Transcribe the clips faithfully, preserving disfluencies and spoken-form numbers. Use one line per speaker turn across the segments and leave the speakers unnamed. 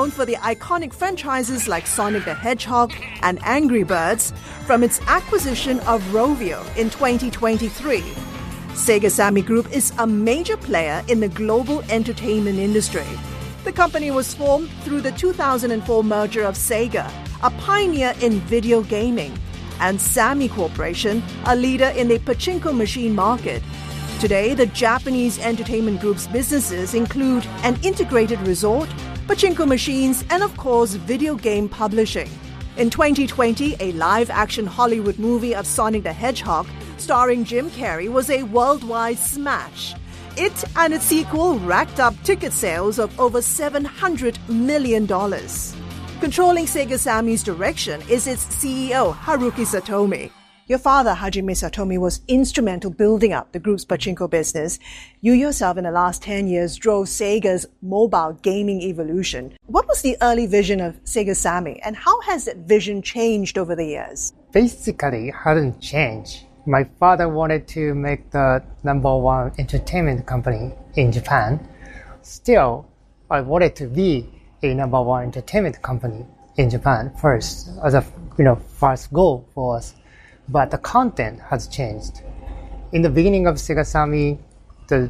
known for the iconic franchises like Sonic the Hedgehog and Angry Birds from its acquisition of Rovio in twenty twenty-three. Sega Sammy Group is a major player in the global entertainment industry. The company was formed through the two thousand four merger of Sega, a pioneer in video gaming, and Sammy Corporation, a leader in the pachinko machine market. Today, the Japanese entertainment group's businesses include an integrated resort, pachinko machines, and of course, video game publishing. In twenty twenty, a live-action Hollywood movie of Sonic the Hedgehog, starring Jim Carrey, was a worldwide smash. It and its sequel racked up ticket sales of over seven hundred million dollars. Controlling Sega Sammy's direction is its C E O, Haruki Satomi. Your father, Hajime Satomi, was instrumental building up the group's pachinko business. You yourself, in the last ten years, drove Sega's mobile gaming evolution. What was the early vision of Sega Sammy, and how has that vision changed over the years?
Basically, it hasn't changed. My father wanted to make the number one entertainment company in Japan. Still, I wanted to be a number one entertainment company in Japan first, as a you know first goal for us. But the content has changed. In the beginning of Sega Sammy, the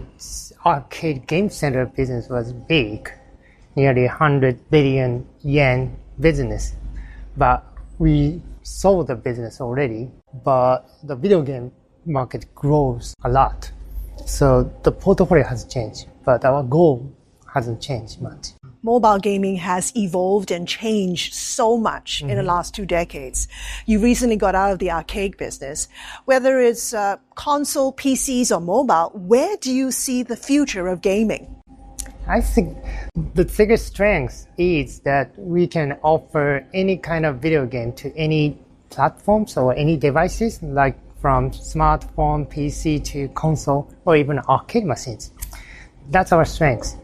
arcade game center business was big, nearly one hundred billion yen business. But we sold the business already, but the video game market grows a lot. So the portfolio has changed, but our goal hasn't changed much.
Mobile gaming has evolved and changed so much mm-hmm. in the last two decades. You recently got out of the arcade business. Whether it's uh, console, P Cs, or mobile, where do you see the future of gaming?
I think the biggest strength is that we can offer any kind of video game to any platforms or any devices, like from smartphone, P C to console, or even arcade machines. That's our strength.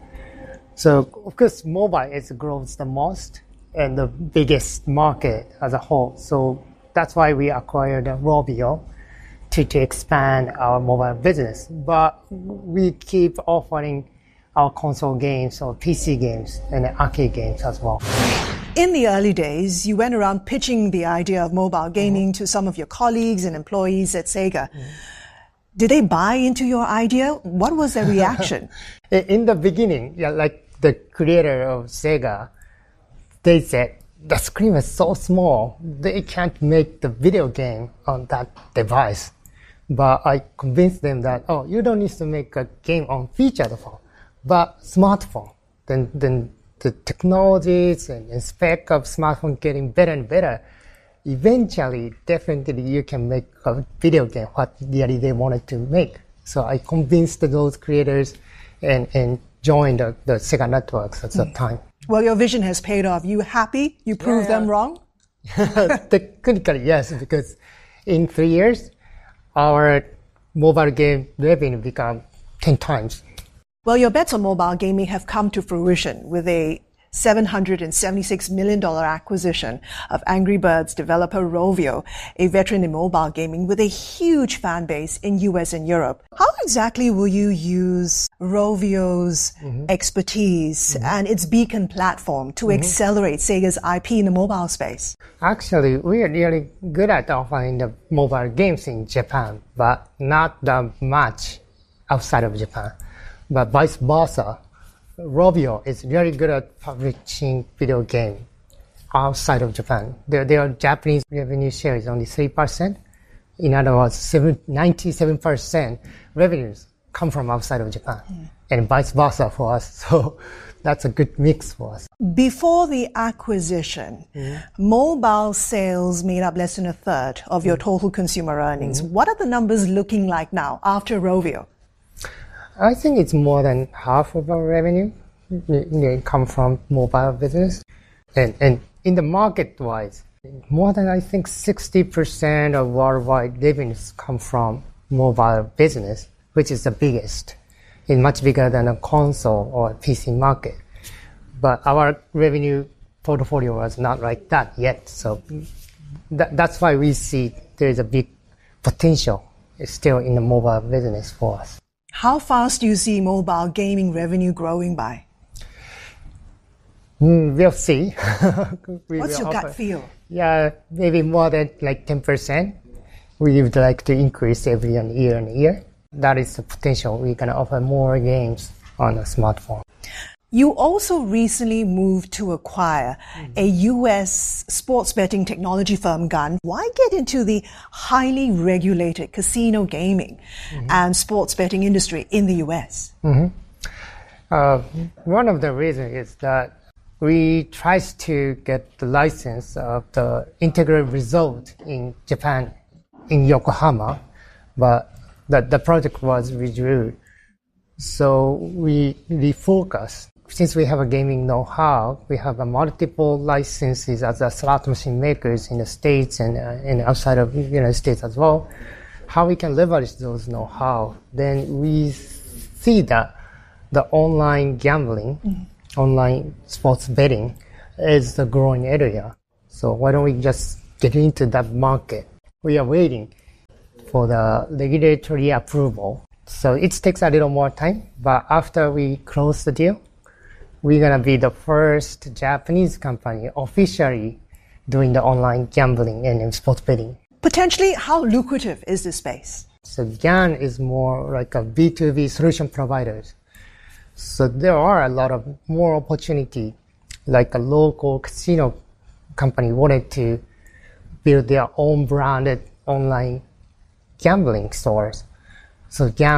So, of course, mobile is grows the most and the biggest market as a whole. So that's why we acquired Rovio to, to expand our mobile business. But we keep offering our console games or P C games and arcade games as well.
In the early days, you went around pitching the idea of mobile gaming mm-hmm. to some of your colleagues and employees at Sega. Mm-hmm. Did they buy into your idea? What was their reaction?
In the beginning, yeah, like the creator of Sega, they said the screen is so small, they can't make the video game on that device. But I convinced them that, oh, you don't need to make a game on featured phone, but smartphone. Then, then the technologies and, and spec of smartphone getting better and better. Eventually, definitely you can make a video game what really they wanted to make. So I convinced those creators and, and joined the, the Sega Networks at that time.
Well, your vision has paid off. You happy? You proved yeah, yeah. them wrong?
Technically, yes, because in three years, our mobile game revenue became ten times.
Well, your bets on mobile gaming have come to fruition with a seven hundred seventy-six million dollars acquisition of Angry Birds developer Rovio, a veteran in mobile gaming with a huge fan base in U S and Europe. How exactly will you use Rovio's mm-hmm. expertise mm-hmm. and its Beacon platform to mm-hmm. accelerate Sega's I P in the mobile space?
Actually, we are really good at offering the mobile games in Japan, but not that much outside of Japan. But vice versa, Rovio is very good at publishing video game outside of Japan. Their, their Japanese revenue share is only three percent. In other words, ninety-seven percent revenues come from outside of Japan, mm. and vice versa for us. So that's a good mix for us.
Before the acquisition, mm. mobile sales made up less than a third of your total consumer earnings. Mm-hmm. What are the numbers looking like now after Rovio?
I think it's more than half of our revenue it come from mobile business. And, and in the market-wise, more than, I think, sixty percent of worldwide revenues come from mobile business, which is the biggest. It's much bigger than a console or a P C market. But our revenue portfolio was not like that yet. So that, that's why we see there is a big potential still in the mobile business for us.
How fast do you see mobile gaming revenue growing by?
Mm, we'll see. We
What's
will
your gut
offer-
feel?
Yeah, maybe more than like ten percent. We would like to increase every year and year. That is the potential. We're going to offer more games on a smartphone.
You also recently moved to acquire a U S sports betting technology firm, GUN. Why get into the highly regulated casino gaming and sports betting industry in the U S?
Uh, one of the reasons is that we tried to get the license of the integrated resort in Japan, in Yokohama, but the, the project was withdrew. So we refocused. Since we have a gaming know-how, we have a multiple licenses as a slot machine makers in the States and, uh, and outside of the United States as well. How we can leverage those know-how, then we see that the online gambling, mm-hmm. online sports betting is the growing area. So why don't we just get into that market? We are waiting for the regulatory approval. So it takes a little more time, but after we close the deal, we're going to be the first Japanese company officially doing the online gambling and sports betting.
Potentially, how lucrative is this space?
So GAN is more like a B two B solution provider. So there are a lot of more opportunity, like a local casino company wanted to build their own branded online gambling stores. So GAN